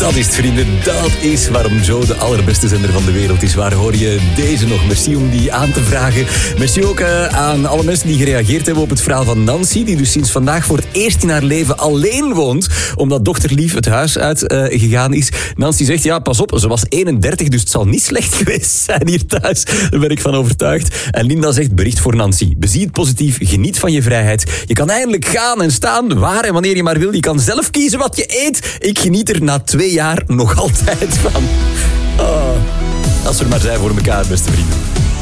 Dat is het, vrienden. Dat is waarom Joe de allerbeste zender van de wereld is. Waar hoor je deze nog? Merci om die aan te vragen. Merci ook aan alle mensen die gereageerd hebben op het verhaal van Nancy, die dus sinds vandaag voor het eerst in haar leven alleen woont, omdat dochter Lief het huis uitgegaan is. Nancy zegt, ja, pas op, ze was 31, dus het zal niet slecht geweest zijn hier thuis. Daar ben ik van overtuigd. En Linda zegt, bericht voor Nancy. Bezie het positief, geniet van je vrijheid. Je kan eindelijk gaan en staan, waar en wanneer je maar wil. Je kan zelf kiezen wat je eet. Ik geniet er na 2 jaar nog altijd van. Oh, als we er maar zijn voor elkaar, beste vrienden.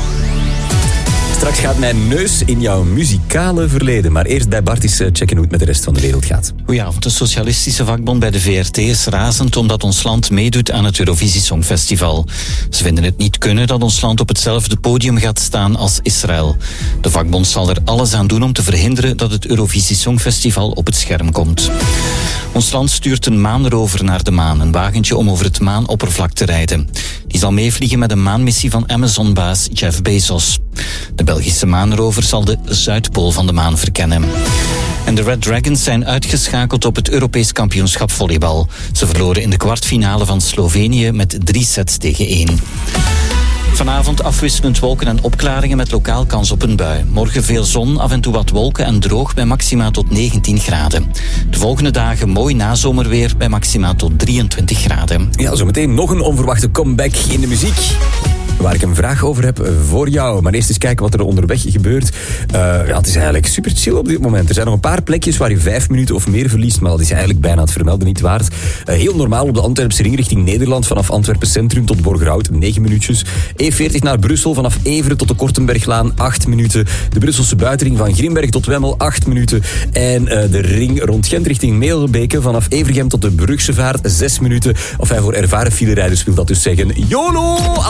Straks gaat mijn neus in jouw muzikale verleden. Maar eerst bij Bart eens checken hoe het met de rest van de wereld gaat. Goedenavond. De Socialistische Vakbond bij de VRT is razend omdat ons land meedoet aan het Eurovisie Songfestival. Ze vinden het niet kunnen dat ons land op hetzelfde podium gaat staan als Israël. De vakbond zal er alles aan doen om te verhinderen dat het Eurovisie Songfestival op het scherm komt. Ons land stuurt een maanrover naar de maan, een wagentje om over het maanoppervlak te rijden. Die zal meevliegen met een maanmissie van Amazon-baas Jeff Bezos. De Belgische maanrover zal de Zuidpool van de maan verkennen. En de Red Dragons zijn uitgeschakeld op het Europees kampioenschap volleybal. Ze verloren in de kwartfinale van Slovenië met 3-1. Vanavond afwisselend wolken en opklaringen met lokaal kans op een bui. Morgen veel zon, af en toe wat wolken en droog bij maxima tot 19 graden. De volgende dagen mooi nazomerweer bij maxima tot 23 graden. Ja, zometeen nog een onverwachte comeback in de muziek, waar ik een vraag over heb voor jou. Maar eerst eens kijken wat er onderweg gebeurt. Het is eigenlijk super chill op dit moment. Er zijn nog een paar plekjes waar je 5 minuten of meer verliest, maar dat is eigenlijk bijna het vermelden niet waard. Heel normaal op de Antwerpse ring richting Nederland, vanaf Antwerpen Centrum tot Borgerhout, 9 minuutjes. E40 naar Brussel, vanaf Everen tot de Kortenberglaan, 8 minuten. De Brusselse buitenring van Grimberg tot Wemmel, 8 minuten. En de ring rond Gent richting Meelbeke, vanaf Evergem tot de Brugse Vaart, 6 minuten. Of hij voor ervaren filerijders wil dat dus zeggen YOLO!